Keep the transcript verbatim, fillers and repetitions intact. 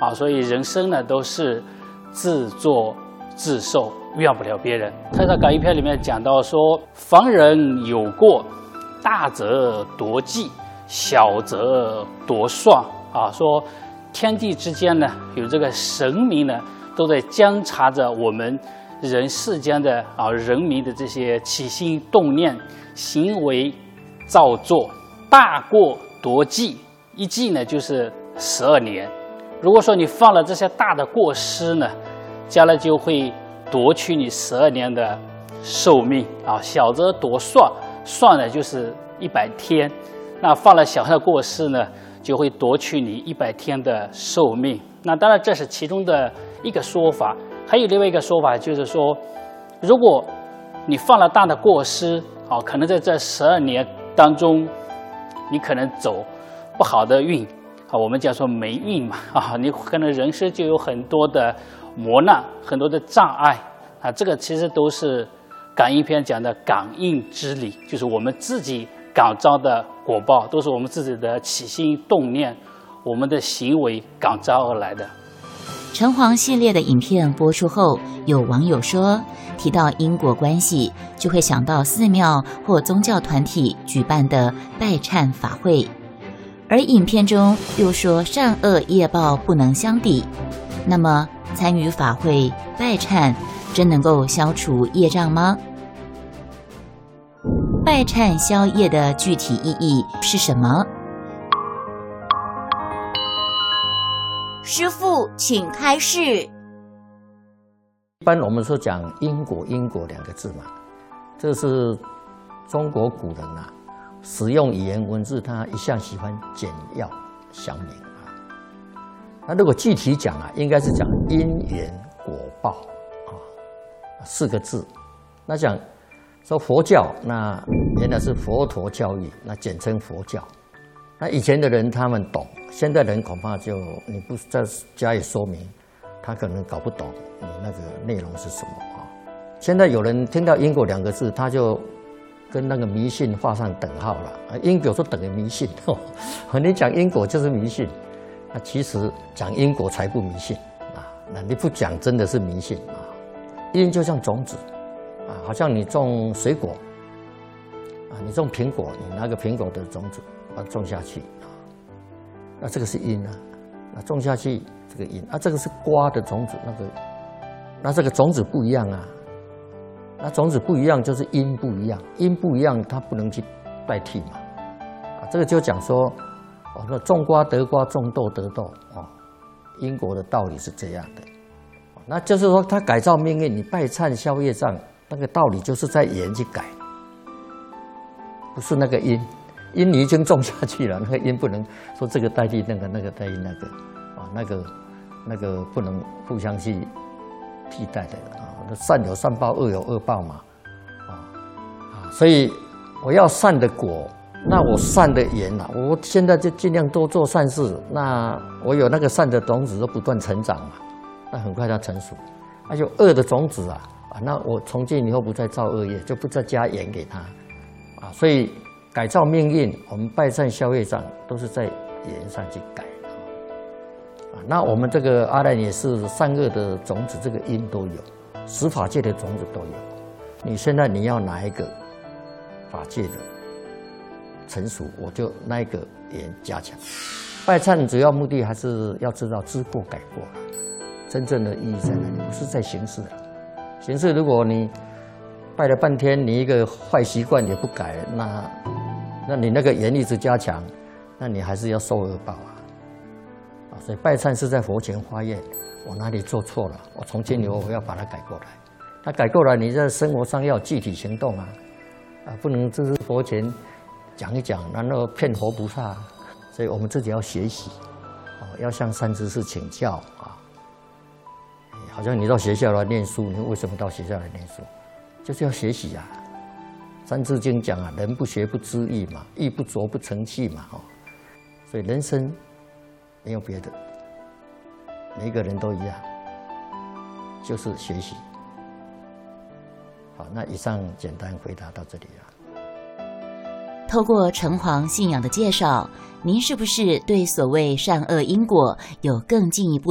啊，所以人生呢都是自作自受，怨不了别人。他在感应篇里面讲到说，凡人有过，大则夺计，小则夺算啊，说天地之间呢有这个神明呢都在监察着我们人世间的啊人民的这些起心动念、行为造作。大过夺计，一计呢就是十二年。如果说你犯了这些大的过失呢，将来就会夺取你十二年的寿命啊。小则夺算，算呢就是一百天，那犯了小的过失呢，就会夺取你一百天的寿命。那当然这是其中的一个说法，还有另外一个说法就是说，如果你犯了大的过失啊，可能在这十二年当中，你可能走不好的运啊，我们讲说霉运嘛啊，你可能人生就有很多的磨难，很多的障碍啊，这个其实都是感应篇讲的感应之理，就是我们自己感召的果报，都是我们自己的起心动念，我们的行为感召而来的。 城隍系列的影片播出后，有网友说，提到因果关系，就会想到寺庙或宗教团体举办的拜忏法会，而影片中又说善恶业报不能相抵。那么，参与法会拜忏，真能够消除业障吗？拜忏消业的具体意义是什么？师父，请开示。 一般我们说讲因果，因果两个字嘛，这是中国古人啊，使用语言文字，他一向喜欢简要详明啊。那如果具体讲啊，应该是讲因缘果报啊，四个字。那讲说佛教，那原来是佛陀教育，那简称佛教。那以前的人他们懂，现在人恐怕就你不再加以说明，他可能搞不懂你那个内容是什么啊。现在有人听到因果两个字，他就跟那个迷信画上等号了啊，因果说等于迷信，哦，你讲因果就是迷信，那其实讲因果才不迷信啊，那你不讲真的是迷信啊。因就像种子啊，好像你种水果啊，你种苹果，你拿个苹果的种子把它种下去啊，那这个是因啊，那种下去这个因啊，这个是瓜的种子，那个那这个种子不一样啊，那种子不一样就是因不一样，因不一样它不能去代替嘛啊，这个就讲说哦，那种瓜得瓜，种豆得豆哦，因果的道理是这样的，那就是说它改造命运，你拜忏消业障，那个道理就是在缘去改，不是那个因。因你已经种下去了，那个因不能说这个代替那个，那个代替那个，啊，那个那个不能互相去替代的啊。善有善报，恶有恶报嘛，啊啊，所以我要善的果，那我善的缘啊，我现在就尽量多做善事，那我有那个善的种子都不断成长嘛，那很快它成熟。那有恶的种子啊，啊，那我从今以后不再造恶业，就不再加盐给它，啊，所以。改造命运，我们拜忏消业障都是在缘上去改啊。那我们这个阿赖也是善恶的种子，这个因都有，十法界的种子都有。你现在你要哪一个法界的成熟，我就那一个缘加强。拜忏主要目的还是要知道知过改过，真正的意义在哪里？不是在形式啊。形式如果你拜了半天，你一个坏习惯也不改，那那你那个缘一直加强，那你还是要受恶报啊！啊，所以拜忏是在佛前发愿，我哪里做错了，我从今以后我要把它改过来。那改过来，你在生活上要具体行动啊！啊，不能只是佛前讲一讲，然后骗活菩萨。所以我们自己要学习，啊，要向善知识请教啊。好像你到学校来念书，你为什么到学校来念书？就是要学习啊。三字经讲啊，人不学不知义嘛，义不琢不成器嘛，哦，所以人生没有别的，每一个人都一样，就是学习。好，那以上简单回答到这里了。 透过城隍信仰的介绍，您是不是对所谓善恶因果有更进一步